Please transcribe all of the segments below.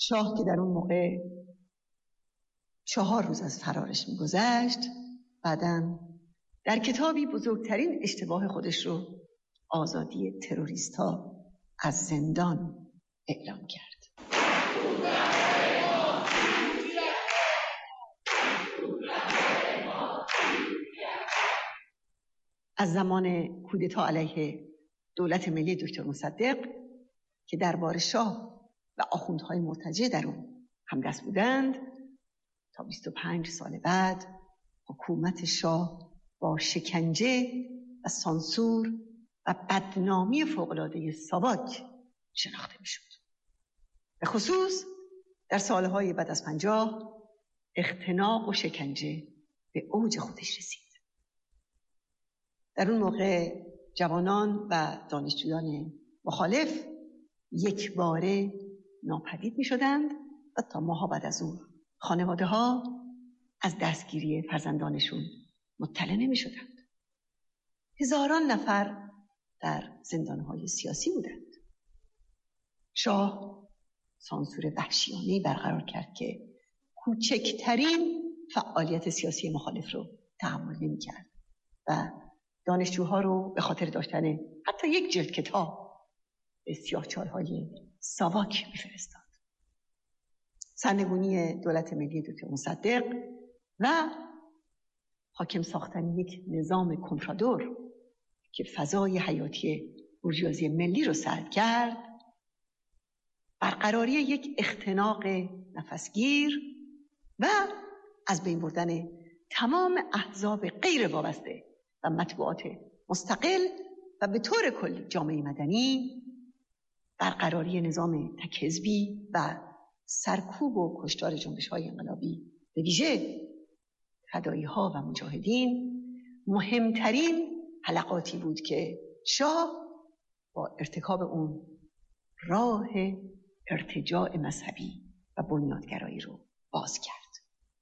شاه که در اون موقع 4 روز از فرارش می‌گذشت، بعداً در کتابی بزرگترین اشتباه خودش رو، آزادی تروریست‌ها از زندان، اعلام کرد. از زمان کودتا علیه دولت ملی دکتر مصدق که دربار شاه و آخوندهای مرتجع در اون همدست بودند تا 25 سال بعد، حکومت شاه با شکنجه و سانسور و بدنامی فوق‌العاده ساواک شناخته میشد. به خصوص در سالهای بعد از 50 اختناق و شکنجه به اوج خودش رسید. در اون موقع جوانان و دانشجویان مخالف یکباره ناپدید می شدند و تا ماها بعد از اون خانواده ها از دستگیری فرزندانشون مطلع نمی شدند. هزاران نفر در زندانهای سیاسی بودند. شاه سانسور وحشیانه‌ای برقرار کرد که کوچکترین فعالیت سیاسی مخالف رو تحمل نمی کرد و دانشجوها رو به خاطر داشتن حتی یک جلد کتاب به سیاه‌چال‌های ساواک می‌فرستاد. سرنگونی دولت ملی دکتر مصدق و حاکم ساختن یک نظام کنفرادور که فضای حیاتی بورژوازی ملی رو سلب کرد، برقراری یک اختناق نفسگیر و از بین بردن تمام احزاب غیر وابسته و مطبوعات مستقل و به طور کلی جامعه مدنی، برقراری نظام تک‌حزبی و سرکوب و کشتار جنبش‌های انقلابی به ویژه فدایی‌ها و مجاهدین مهمترین حلقاتی بود که شاه با ارتکاب اون راه ارتجاع مذهبی و بنیادگرایی رو باز کرد.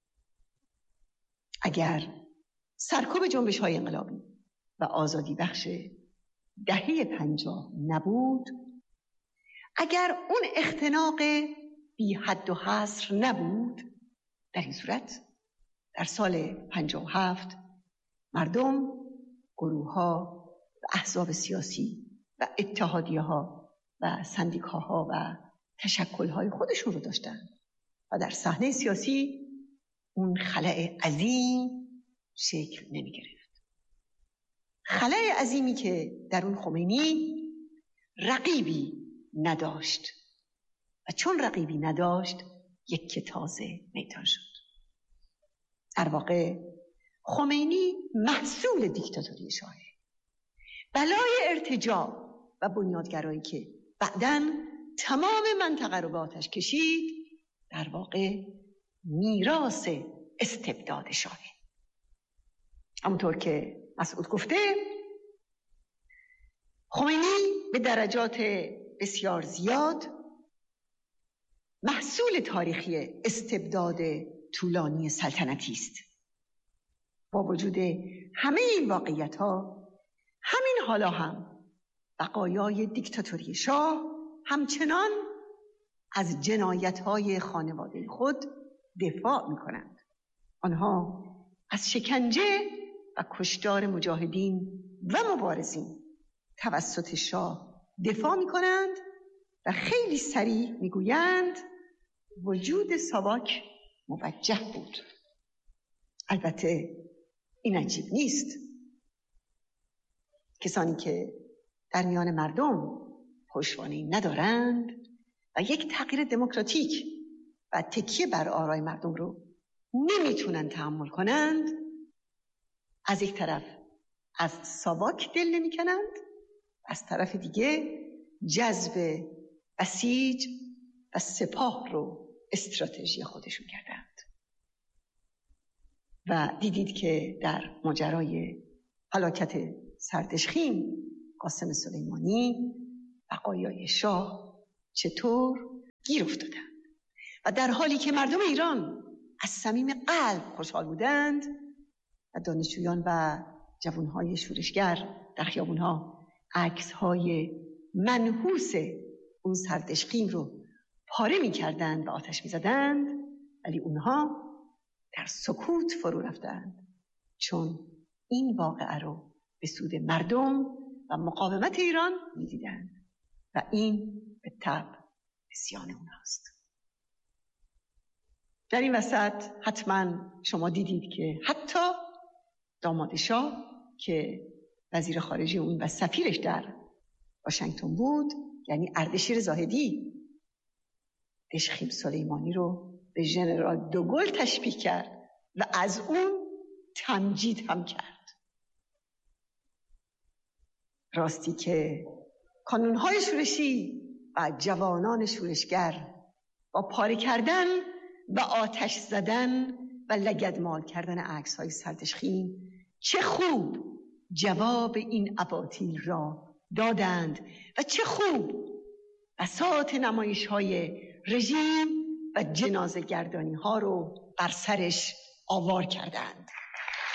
اگر سرکوب جنبش‌های انقلابی و آزادی بخش دهه 50 نبود، اگر اون اختناق بی حد و حصر نبود، در این صورت در سال 57 مردم، گروه‌ها و احزاب سیاسی و اتحادیه‌ها و سندیکاها و تشکل‌های خودشون رو داشتن و در صحنه سیاسی اون خلأ عظیم شکل نمی گرفت. خلأ عظیمی که در اون خمینی رقیبی نداشت و چون رقیبی نداشت یک که تازه میدان شد. در واقع خمینی محصول دیکتاتوری شاهه. بلای ارتجاع و بنیادگرایی که بعداً تمام منطقه رو به آتش کشید، در واقع میراث استبداد شاهه. همونطور که مسعود گفته، خمینی به درجات بسیار زیاد محصول تاریخی استبداد طولانی سلطنتی است. با وجود همه این واقعیت‌ها، همین حالا هم بقایای دیکتاتوری شاه همچنان از جنایت‌های خانواده خود دفاع می‌کنند. آنها از شکنجه و کشتار مجاهدین و مبارزین توسط شاه دفاع می‌کنند و خیلی صریح می‌گویند وجود ساواک موجه بود. البته این عجیب نیست. کسانی که در میان مردم پشتوانه‌ای ندارند و یک تغییر دموکراتیک و تکیه بر آرای مردم رو نمیتونن تحمل کنند، از یک طرف از ساواک دل نمیکنند، از طرف دیگه جذب بسیج و سپاه رو استراتژی خودشون کردند. و دیدید که در ماجرای هلاکت سردشخیم قاسم سلیمانی، بقایای شاه چطور گیر افتادند و در حالی که مردم ایران از صمیم قلب خوشحال بودند و دانشجویان و جوانهای شورشگر در خیابونها عکس‌های منحوس اون سردشخیم رو پاره می‌کردند و آتش می‌زدند، ولی اونها در سکوت فرو رفتند، چون این واقعه رو به سود مردم و مقاومت ایران می‌دیدند و این به طبع عصیان اونهاست. در این وسط حتما شما دیدید که حتی داماد شاه که وزیر خارجه اون و سفیرش در واشنگتن بود، یعنی اردشیر زاهدی، دژخیم سلیمانی رو به ژنرال دوگل تشبیه کرد و از اون تمجید هم کرد. راستی که کانون‌های شورشی و جوانان شورشگر با پاره کردن و آتش زدن و لگدمال کردن عکس‌های سردشخیم چه خوب جواب این اباطیل را دادند و چه خوب بساط نمایش‌های رژیم و جنازه گردانی ها رو بر سرش آوار کردند.